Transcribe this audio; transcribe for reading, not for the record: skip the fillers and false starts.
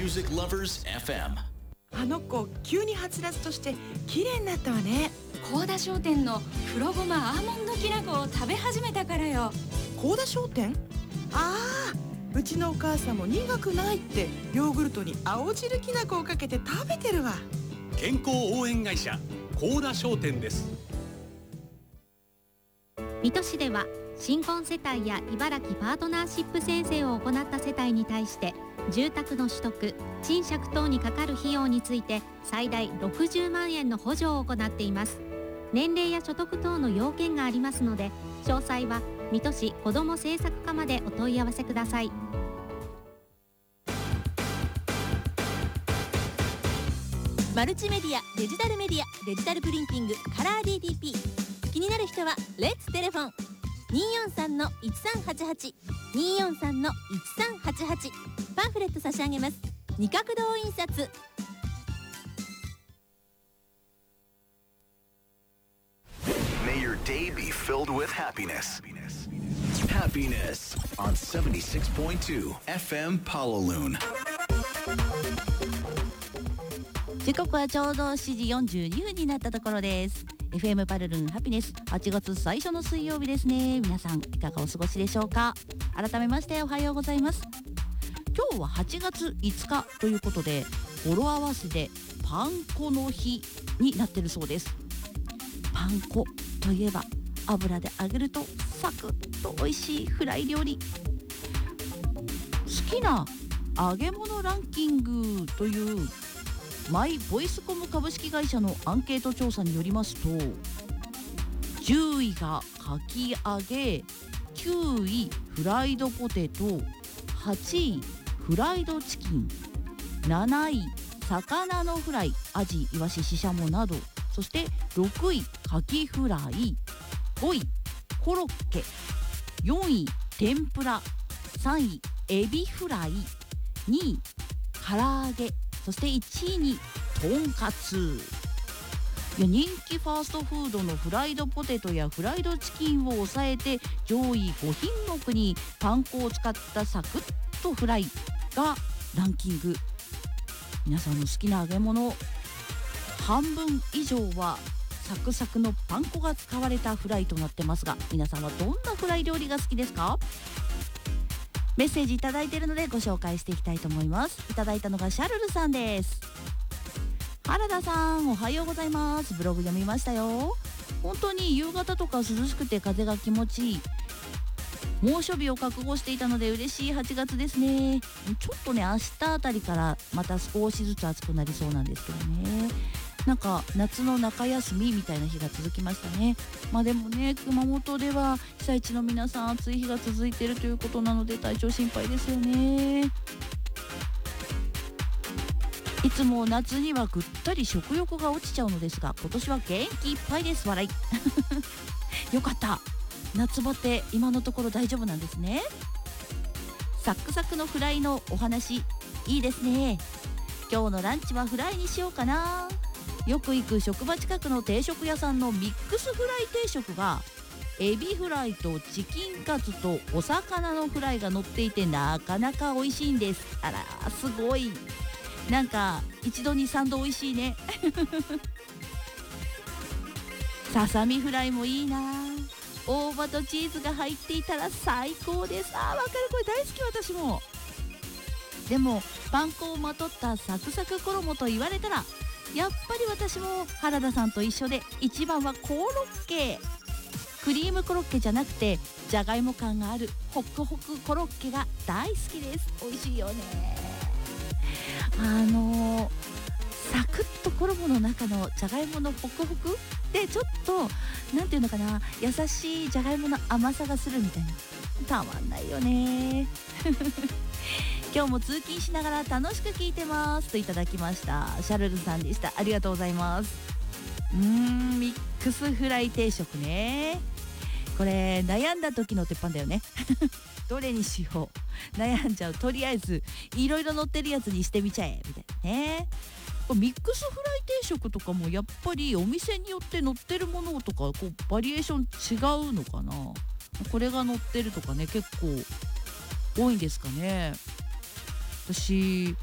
Music Lovers FM。 あの子急にはつらつとして綺麗になったわね。 高田商店の黒ごまアーモンドきな粉を食べ始めたからよ。 高田商店？ああ、うちのお母さんも苦くないってヨーグルトに青汁きな粉をかけて食べてるわ。 健康応援会社高田商店です。 水戸市では新婚世帯や茨城パートナーシップ宣誓を行った世帯に対して住宅の取得、賃借等にかかる費用について最大60万円の補助を行っています。年齢や所得等の要件がありますので、詳細は水戸市子ども政策課までお問い合わせください。 マルチメディア、デジタルメディア、デジタルプリンティング、カラー DTP。 気になる人はレッツテレフォン 243-1388 243-1388。 パンフレット差し上げます。二角堂印刷。 May your day be filled with happiness. Happiness on 76.2 FM Pawaloon。 時刻はちょうど7時42分になったところです。 FM パルルンハピネス、8月最初の水曜日ですね。皆さんいかがお過ごしでしょうか。改めましておはようございます。今日は8月5日ということで、語呂合わせでパン粉の日になってるそうです。パン粉といえば油で揚げるとサクッと美味しいフライ料理。好きな揚げ物ランキングというマイボイスコム株式会社のアンケート調査によりますと、10位がかき揚げ、9位フライドポテト、8位フライドチキン、7位魚のフライ、アジ、イワシ、シシャモなど、そして6位カキフライ、5位コロッケ、4位天ぷら、3位エビフライ、2位唐揚げ、そして1位にとんかつ。いや、人気ファーストフードのフライドポテトやフライドチキンを抑えて上位5品目にパン粉を使ったサクッとフライがランキング。皆さんの好きな揚げ物半分以上はサクサクのパン粉が使われたフライとなってますが、皆さんはどんなフライ料理が好きですか？メッセージいただいているのでご紹介していきたいと思います。いただいたのがシャルルさんです。原田さん、おはようございます。ブログ読みましたよ。本当に夕方とか涼しくて風が気持ちいい。猛暑日を覚悟していたので嬉しい8月ですね。ちょっとね、明日あたりからまた少しずつ暑くなりそうなんですけどね。なんか夏の中休みみたいな日が続きましたね。でもね、熊本では被災地の皆さん暑い日が続いているということなので体調心配ですよね。いつも夏にはぐったり食欲が落ちちゃうのですが、今年は元気いっぱいです。笑いよかった。夏バテ今のところ大丈夫なんですね。サックサクのフライのお話いいですね。今日のランチはフライにしようかな。よく行く職場近くの定食屋さんのミックスフライ定食がエビフライとチキンカツとお魚のフライが乗っていてなかなか美味しいんです。あら、すごい。なんか一度に3度美味しいねささみフライもいいな。大葉とチーズが入っていたら最高です。わかる、これ大好き私も。でもパン粉をまとったサクサク衣と言われたらやっぱり私も原田さんと一緒で一番はコロッケ。クリームコロッケじゃなくてじゃがいも感があるホクホクコロッケが大好きです。美味しいよね。サクッと衣の中のじゃがいものホクホクでちょっとなんていうのかな、優しいじゃがいもの甘さがするみたいな、たまんないよね今日も通勤しながら楽しく聞いてますといただきました。シャルルさんでした。ありがとうございます。ミックスフライ定食ね。これ悩んだ時の鉄板だよねどれにしよう悩んじゃう。とりあえずいろいろ乗ってるやつにしてみちゃえみたいなね。ミックスフライ定食とかもやっぱりお店によって乗ってるものとかこうバリエーション違うのかな。これが乗ってるとかね、結構多いんですかね。私